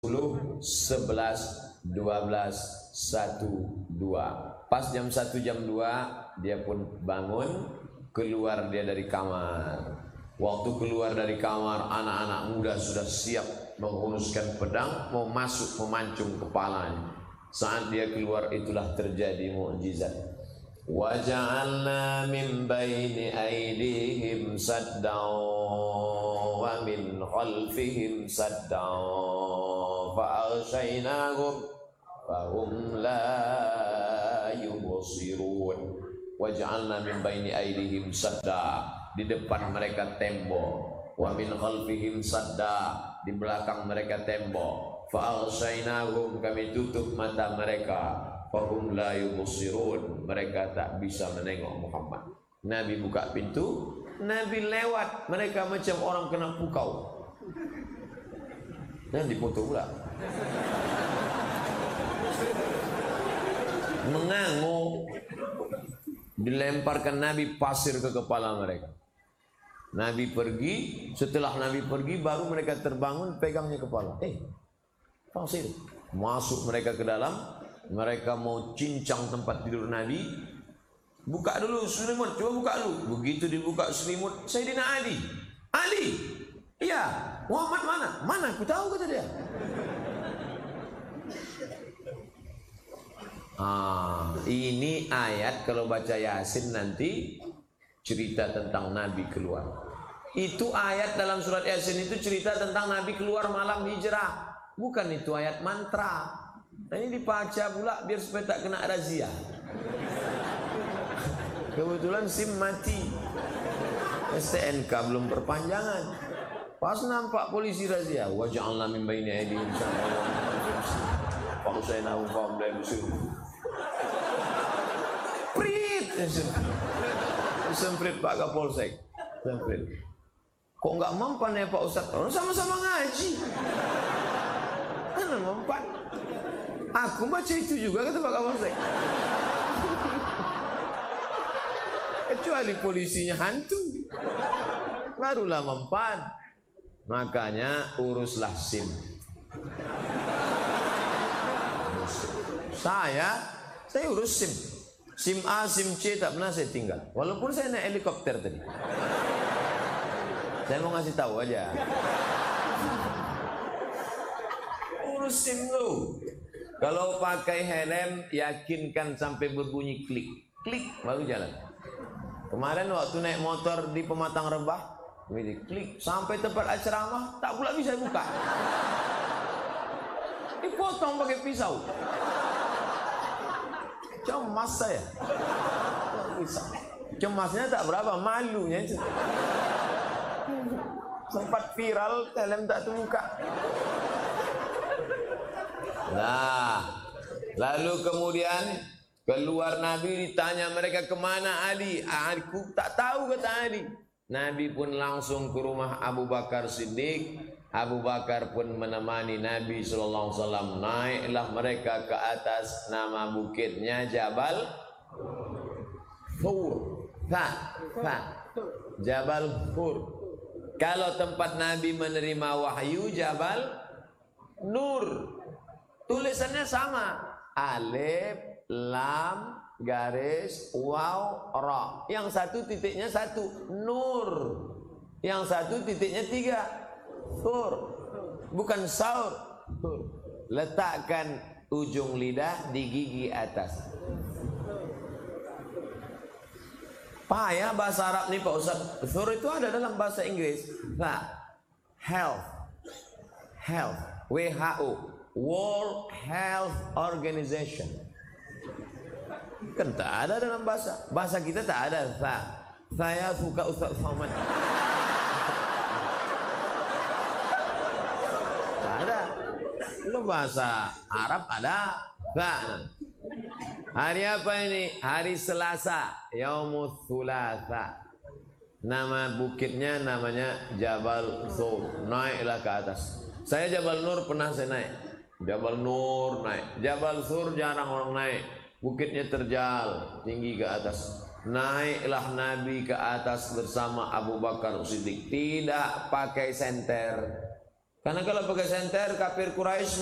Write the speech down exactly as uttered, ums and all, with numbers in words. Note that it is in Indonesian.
sepuluh, sebelas, dua belas, satu, dua. Pas jam satu, jam dua dia pun bangun, keluar dia dari kamar. Waktu keluar dari kamar, anak-anak muda sudah siap menghunuskan pedang, mau masuk memancung kepalanya. Saat dia keluar itulah terjadi mukjizat. Wa ja'alna min baini aydihim saddan wa min khalfihim saddan fa aghshaynahum fa hum la yubsirun. Wa ja'alna min baini aydihim sadda, di depan mereka tembok, wa min khalfihim sadda, di belakang mereka tembok, fa aghshaynahum, kami tutup mata mereka, fahum la yubsirun, mereka tak bisa menengok Muhammad. Nabi buka pintu, Nabi lewat, mereka macam orang kena pukau. Dan dipoto pula. Mengangu, dilemparkan Nabi pasir ke kepala mereka. Nabi pergi, setelah Nabi pergi baru mereka terbangun, pegangnya kepala. Eh, pasir. Masuk mereka ke dalam. Mereka mau cincang tempat tidur Nabi. Buka dulu selimut, coba buka dulu. Begitu dibuka selimut, Sayyidina Ali. Ali, iya, Muhammad mana? Mana? Aku tahu, kata dia. Ah, ini ayat kalau baca Yasin nanti cerita tentang Nabi keluar. Itu ayat dalam surat Yasin itu cerita tentang Nabi keluar malam hijrah. Bukan itu ayat mantra. Nah, ini dibaca pula biar supaya tak kena razia. Kebetulan SIM mati, S T N K belum perpanjangan. Pas nampak polisi razia, wa ja'alna min baini aydihim saddan wa aghshaynahum fa hum la yubsirun. Prit, semprit Pak Kapolsek, semprit. Kok nggak mempan ya Pak Ustadz? Orang sama-sama ngaji. Mana mempan? Aku baca itu juga, kata Pak Kapolsek. Kecuali polisinya hantu, barulah mempan. Makanya uruslah SIM. Saya, saya urus SIM. SIM A, SIM C tak pernah saya tinggal. Walaupun saya naik helikopter tadi. Saya mau ngasih tahu aja. Urus SIM lu. Kalau pakai helm, yakinkan sampai berbunyi klik. Klik, baru jalan. Kemarin waktu naik motor di Pematang Rebah, klik, sampai tempat ceramah, tak pula bisa buka. Dipotong pakai pisau. Cemas saya. Cemasnya tak berapa, malunya. Sempat viral, helm tak terbuka. Nah, lalu kemudian keluar Nabi, ditanya mereka kemana Ali? Aku tak tahu, kata Ali. Nabi pun langsung ke rumah Abu Bakar Siddiq. Abu Bakar pun menemani Nabi Sallallahu Alaihi Wasallam. Naiklah mereka ke atas, nama bukitnya Jabal Thur. Fa, fa. Jabal Thur. Kalau tempat Nabi menerima wahyu, Jabal Nur. Tulisannya sama, alif, lam, garis, waw, ra. Yang satu titiknya satu, nur. Yang satu titiknya tiga, sur. Bukan saur, sur. Letakkan ujung lidah di gigi atas. Payah bahasa Arab nih Pak Ustaz. Sur itu ada dalam bahasa Inggris. Nah, health, health, W H O. World Health Organization. Kan tak ada dalam bahasa. Bahasa kita tak ada. Sa. Saya suka Ustaz Somad. Tak ada. Itu bahasa Arab ada. Sa. Hari apa ini? Hari Selasa. Yaumul Thulatha. Nama bukitnya namanya Jabal Thur. Naiklah ke atas. Saya Jabal Nur pernah saya naik. Jabal Nur naik, Jabal Sur jarang orang naik. Bukitnya terjal, tinggi ke atas. Naiklah Nabi ke atas bersama Abu Bakar Siddiq. Tidak pakai senter. Karena kalau pakai senter kafir Quraisy